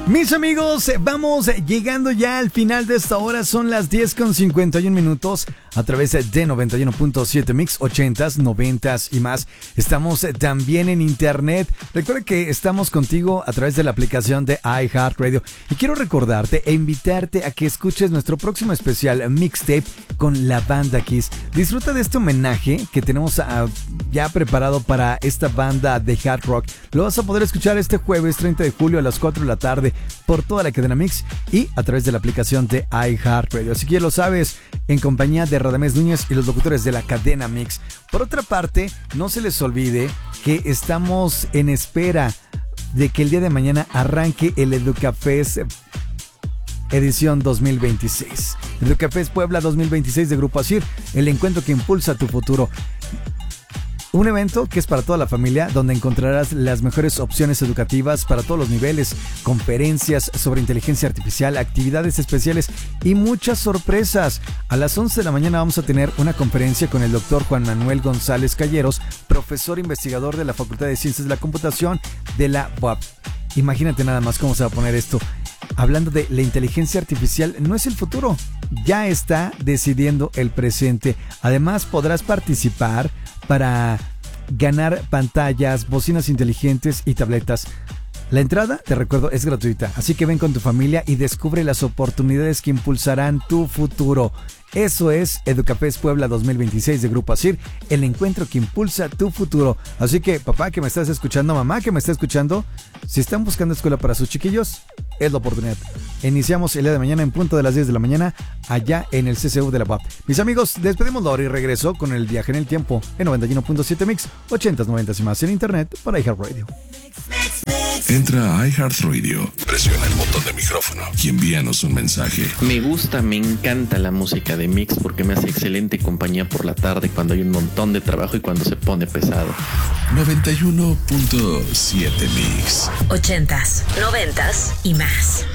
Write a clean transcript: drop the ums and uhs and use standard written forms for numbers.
Mis amigos, vamos llegando ya al final de esta hora. Son las 10:51 a través de 91.7 Mix, 80s, 90s y más. Estamos también en internet. Recuerda que estamos contigo a través de la aplicación de iHeartRadio. Y quiero recordarte e invitarte a que escuches nuestro próximo especial mixtape con la banda Kiss. Disfruta de este homenaje que tenemos ya preparado para esta banda de hard rock. Lo vas a poder escuchar este jueves 30 de julio a las 4 de la tarde por toda la cadena Mix y a través de la aplicación de iHeartRadio. Así que ya lo sabes, en compañía de Radamés Núñez y los locutores de la cadena Mix. Por otra parte, no se les olvide que estamos en espera de que el día de mañana arranque el Educafest edición 2026. Educafest Puebla 2026 de Grupo Asir, el encuentro que impulsa tu futuro. Un evento que es para toda la familia, donde encontrarás las mejores opciones educativas para todos los niveles, conferencias sobre inteligencia artificial, actividades especiales y muchas sorpresas. A las 11 de la mañana vamos a tener una conferencia con el doctor Juan Manuel González Calleros, profesor investigador de la Facultad de Ciencias de la Computación de la UAP. Imagínate nada más cómo se va a poner esto. Hablando de la inteligencia artificial, no es el futuro, ya está decidiendo el presente. Además, podrás participar para ganar pantallas, bocinas inteligentes y tabletas. La entrada, te recuerdo, es gratuita, así que ven con tu familia y descubre las oportunidades que impulsarán tu futuro. Eso es Educafest Puebla 2026 de Grupo Asir, el encuentro que impulsa tu futuro. Así que, papá que me estás escuchando, mamá que me está escuchando, si están buscando escuela para sus chiquillos, es la oportunidad. Iniciamos el día de mañana en punto de las 10 de la mañana, allá en el CCU de la UAP. Mis amigos, despedimos la hora y regreso con el viaje en el tiempo en 91.7 Mix, 80s, 90s y más en internet para iHeartRadio. Entra a iHeartRadio, presiona el botón de micrófono y envíanos un mensaje. Me gusta, me encanta la música de Mix porque me hace excelente compañía por la tarde cuando hay un montón de trabajo y cuando se pone pesado. 91.7 Mix. 80s, 90s y más.